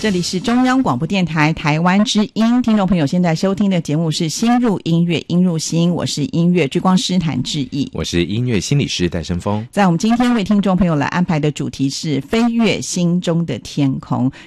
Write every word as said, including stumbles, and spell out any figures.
这里是中央广播电台台湾之音，听众朋友现在收听的节目是心入音乐，音入心，我是音乐追光师谭志毅， 我是音乐心理师戴胜峰。 在我们今天为听众朋友来安排的主题是飞越心中的天空，